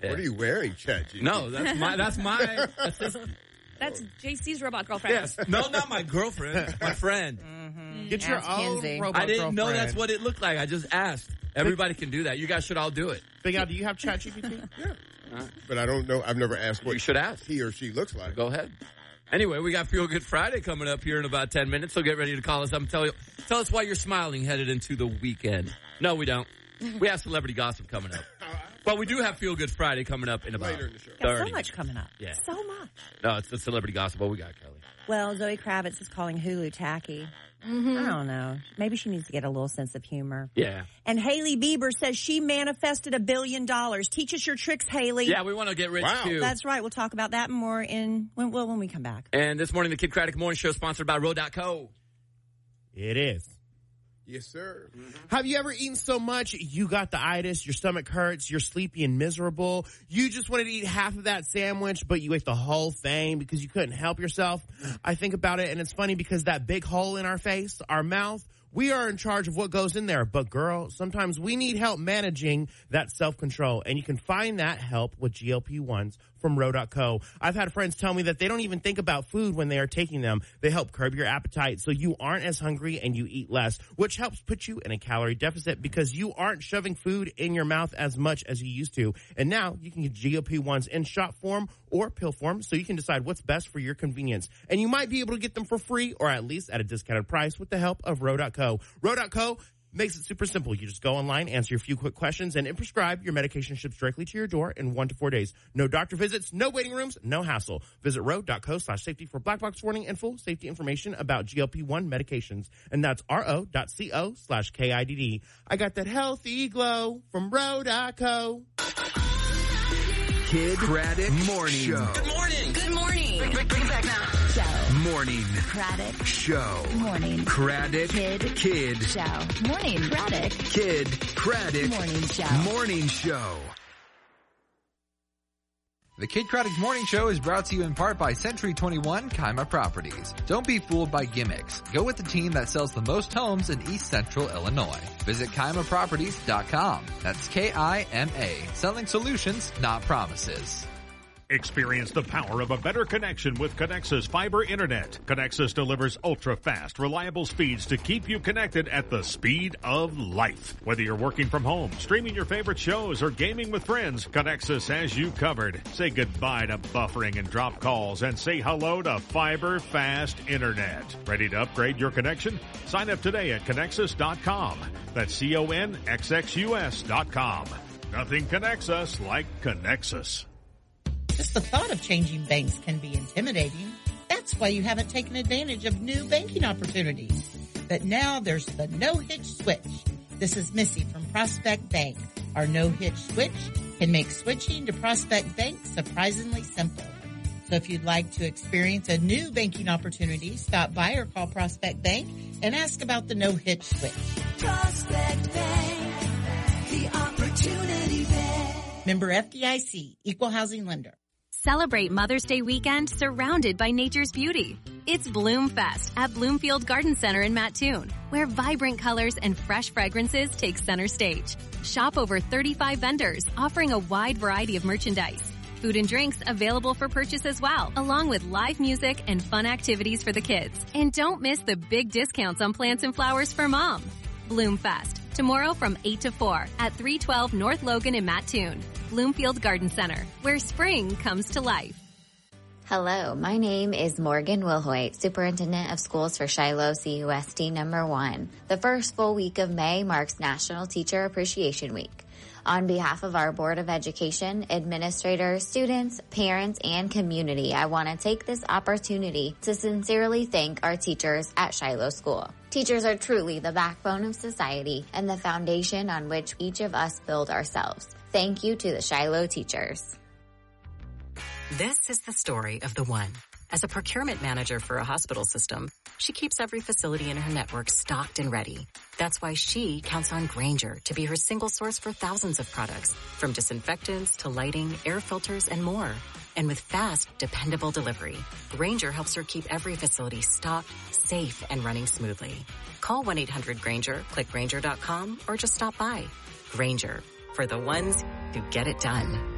Yeah. What are you wearing, ChatGPT? No, that's my assistant. That's JC's robot girlfriend. Yes. No, not my girlfriend. My friend. Mm-hmm. Get your own Kenzie. robot I didn't girlfriend. know that's what it looked like. I just asked. Everybody can do that. You guys should all do it. Big Al, do you have ChatGPT? Yeah. But I don't know. I've never asked what You should ask. he or she looks like. Go ahead. Anyway, we got Feel Good Friday coming up here in about 10 minutes, so get ready to call us up and tell us why you're smiling headed into the weekend. No, we don't. We have celebrity gossip coming up. But we do have Feel Good Friday coming up in about Later in the show. 30 So much coming up. Yeah. So much. No, it's the celebrity gossip. What we got, Kelly? Well, Zoe Kravitz is calling Hulu tacky. I don't know. Maybe she needs to get a little sense of humor. Yeah. And Hailey Bieber says she manifested $1 billion. Teach us your tricks, Hailey. Yeah, we want to get rich, Wow. too. That's right. We'll talk about that more when we come back. And this morning, the Kid Craddock Morning Show is sponsored by Row.co. It is. Yes, sir. Have you ever eaten so much you got the itis, your stomach hurts, you're sleepy and miserable? You just wanted to eat half of that sandwich, but you ate the whole thing because you couldn't help yourself? I think about it, and it's funny because that big hole in our face, our mouth, we are in charge of what goes in there. But girl, sometimes we need help managing that self-control, and you can find that help with GLP-1s from Row.co. I've had friends tell me that they don't even think about food when they are taking them. They help curb your appetite so you aren't as hungry and you eat less, which helps put you in a calorie deficit because you aren't shoving food in your mouth as much as you used to. And now you can get GLP-1s in shot form or pill form so you can decide what's best for your convenience. And you might be able to get them for free or at least at a discounted price with the help of Row.co. Row.co makes it super simple. You just go online, answer a few quick questions, and prescribe. Your medication ships directly to your door in 1 to 4 days. No doctor visits, no waiting rooms, no hassle. Visit row.co/safety for black box warning and full safety information about GLP-1 medications. And that's ro.co/KIDD. I got that healthy glow from row.co. Kid Craddock Morning Show. Good morning. Good morning. Bring it back now. Show. Morning Craddock. Show. Morning. Craddock Kid Show. Morning. Craddock. Kid Craddock Morning Show. Morning Show. The Kid Craddock Morning Show is brought to you in part by Century 21 Kima Properties. Don't be fooled by gimmicks. Go with the team that sells the most homes in East Central Illinois. Visit KimaProperties.com. That's K-I-M-A. Selling solutions, not promises. Experience the power of a better connection with Connexus Fiber Internet. Connexus delivers ultra-fast, reliable speeds to keep you connected at the speed of life. Whether you're working from home, streaming your favorite shows, or gaming with friends, Connexus has you covered. Say goodbye to buffering and drop calls and say hello to Fiber Fast Internet. Ready to upgrade your connection? Sign up today at Connexus.com. That's CONXXUS.com. Nothing connects us like Connexus. Just the thought of changing banks can be intimidating. That's why you haven't taken advantage of new banking opportunities. But now there's the no-hitch switch. This is Missy from Prospect Bank. Our no-hitch switch can make switching to Prospect Bank surprisingly simple. So if you'd like to experience a new banking opportunity, stop by or call Prospect Bank and ask about the no-hitch switch. Prospect Bank, the opportunity bank. Member FDIC, Equal Housing Lender. Celebrate Mother's Day weekend surrounded by nature's beauty. It's Bloom Fest at Bloomfield Garden Center in Mattoon, where vibrant colors and fresh fragrances take center stage. Shop over 35 vendors offering a wide variety of merchandise. Food and drinks available for purchase as well, along with live music and fun activities for the kids. And don't miss the big discounts on plants and flowers for mom. Bloom Fest, tomorrow from 8 to 4 at 312 North Logan in Mattoon. Bloomfield Garden Center, where spring comes to life. Hello, my name is Morgan Wilhoit, Superintendent of Schools for Shiloh CUSD number 1. The first full week of May marks National Teacher Appreciation Week. On behalf of our Board of Education, administrators, students, parents, and community, I want to take this opportunity to sincerely thank our teachers at Shiloh School. Teachers are truly the backbone of society and the foundation on which each of us build ourselves. Thank you to the Shiloh teachers. This is the story of the one. As a procurement manager for a hospital system, she keeps every facility in her network stocked and ready. That's why she counts on Grainger to be her single source for thousands of products, from disinfectants to lighting, air filters, and more. And with fast, dependable delivery, Grainger helps her keep every facility stocked, safe, and running smoothly. Call 1-800-GRAINGER, click Grainger.com, or just stop by. Grainger, for the ones who get it done.